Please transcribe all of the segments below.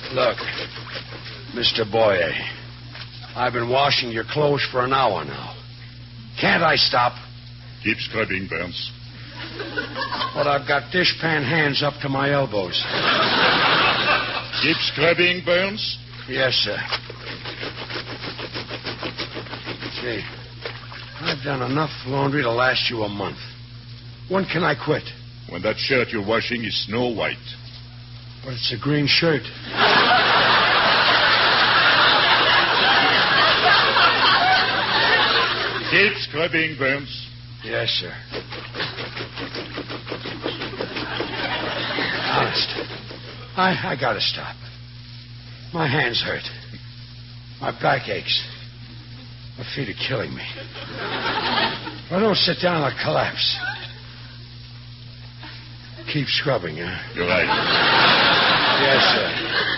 Look, Mr. Boyer, I've been washing your clothes for an hour now. Can't I stop? Keep scrubbing, Burns. But I've got dishpan hands up to my elbows. Keep scrubbing, Burns. Yes, sir. Gee, I've done enough laundry to last you a month. When can I quit? When that shirt you're washing is snow white. But it's a green shirt. Keep scrubbing, Burns. Yes, sir. Honest, I gotta stop. My hands hurt. My back aches. My feet are killing me. If I don't sit down, I'll collapse. Keep scrubbing, huh? You're right. Yes, sir.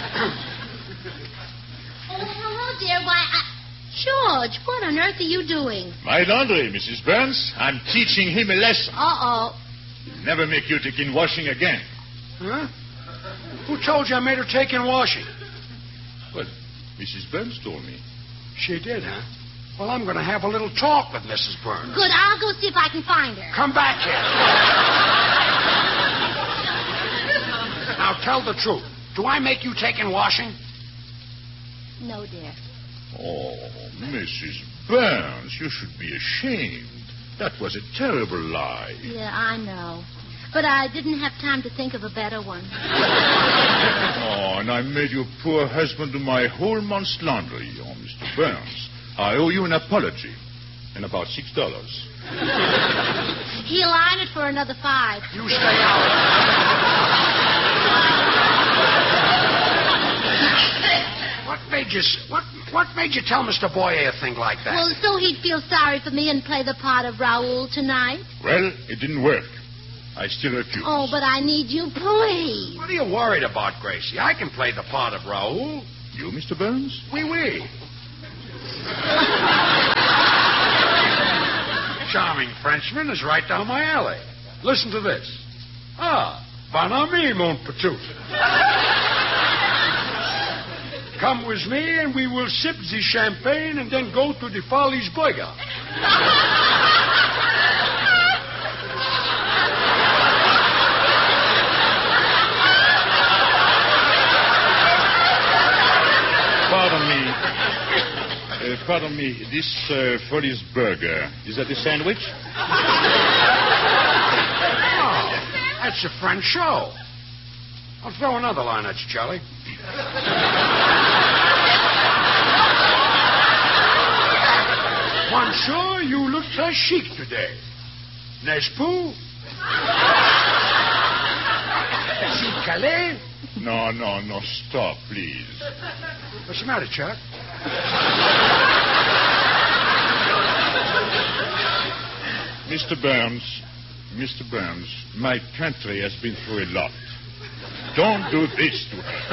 Oh, hello, dear. Why, George, what on earth are you doing? My laundry, Mrs. Burns. I'm teaching him a lesson. Uh-oh. He'll never make you take in washing again. Huh? Who told you I made her take in washing? Well, Mrs. Burns told me. She did, huh? Well, I'm going to have a little talk with Mrs. Burns. Good, I'll go see if I can find her. Come back here. Now, tell the truth. Do I make you take in washing? No, dear. Oh, Mrs. Burns, you should be ashamed. That was a terrible lie. Yeah, I know. But I didn't have time to think of a better one. Oh, and I made your poor husband do my whole month's laundry. Oh, Mr. Burns, I owe you an apology. And about $6. He'll line it for another $5. You stay out. What made you tell Mr. Boyer a thing like that? Well, so he'd feel sorry for me and play the part of Raoul tonight. Well, it didn't work. I still refuse. Oh, but I need you, please. What are you worried about, Gracie? I can play the part of Raoul. You, Mr. Burns? Oui, oui. Charming Frenchman is right down my alley. Listen to this. Ah, bon ami, mon petit. Come with me and we will sip the champagne and then go to the Follies Burger. Pardon me. This Follies Burger, is that a sandwich? Oh, that's a French show. I'll throw another line at you, Charlie. Monsieur, you look très chic today. N'est-ce pas? C'est Calais? No, stop, please. What's the matter, Chuck? Mr. Burns, my country has been through a lot. Don't do this to her.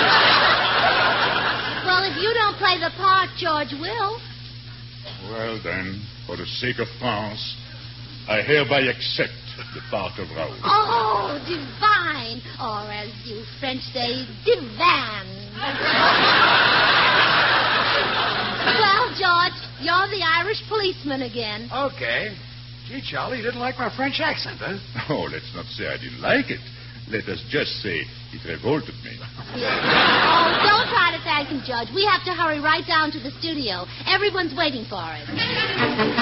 Well, if you don't play the part, George will. Well, then, for the sake of France, I hereby accept the part of Raoul. Oh, divine. Or as you French say, divan. Well, George, you're the Irish policeman again. Okay. Gee, Charlie, you didn't like my French accent, huh? Oh, let's not say I didn't like it. Let us just say it revolted me. Oh, don't try to thank him, Judge. We have to hurry right down to the studio. Everyone's waiting for us.